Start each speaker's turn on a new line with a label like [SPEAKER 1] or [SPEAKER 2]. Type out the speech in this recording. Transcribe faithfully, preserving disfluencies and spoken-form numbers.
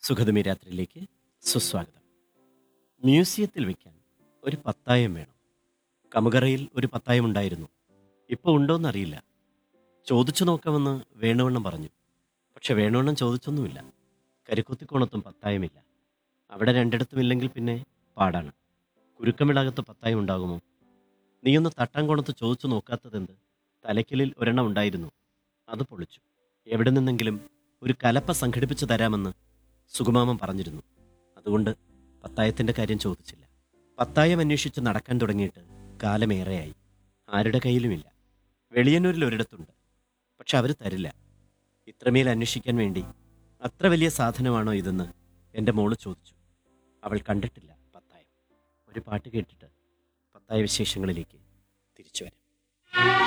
[SPEAKER 1] സുഖദമി രാത്രിയിലേക്ക് സുസ്വാഗതം. മ്യൂസിയത്തിൽ വയ്ക്കാൻ ഒരു പത്തായം വേണം. കമുകറയിൽ ഒരു പത്തായം ഉണ്ടായിരുന്നു. ഇപ്പോൾ ഉണ്ടോയെന്നറിയില്ല. ചോദിച്ചു നോക്കാമെന്ന് വേണുവണ്ണം പറഞ്ഞു. പക്ഷെ വേണുവണ്ണം ചോദിച്ചൊന്നുമില്ല. കരിക്കുത്തിക്കോണത്തും പത്തായമില്ല. അവിടെ രണ്ടിടത്തുമില്ലെങ്കിൽ പിന്നെ പാടാണ്. കുരുക്കമിളകത്ത് പത്തായം ഉണ്ടാകുമോ? നീയൊന്ന് തട്ടാൻകോണത്ത് ചോദിച്ചു നോക്കാത്തതെന്ത്? തലയ്ക്കലിൽ ഒരെണ്ണം ഉണ്ടായിരുന്നു. അത് പൊളിച്ചു. എവിടെ നിന്നെങ്കിലും ഒരു കലപ്പ സംഘടിപ്പിച്ചു തരാമെന്ന് സുകുമാമൻ പറഞ്ഞിരുന്നു. അതുകൊണ്ട് പത്തായത്തിൻ്റെ കാര്യം ചോദിച്ചില്ല. പത്തായം അന്വേഷിച്ച് നടക്കാൻ തുടങ്ങിയിട്ട് കാലമേറെയായി. ആരുടെ കയ്യിലുമില്ല. വെളിയന്നൂരിൽ ഒരിടത്തുണ്ട്. പക്ഷെ അവർ തരില്ല. ഇത്രമേൽ അന്വേഷിക്കാൻ വേണ്ടി അത്ര വലിയ സാധനമാണോ ഇതെന്ന് എൻ്റെ മോള് ചോദിച്ചു. അവൾ കണ്ടിട്ടില്ല പത്തായം. ഒരു പാട്ട് കേട്ടിട്ട് പത്തായ വിശേഷങ്ങളിലേക്ക് തിരിച്ചു വരാം.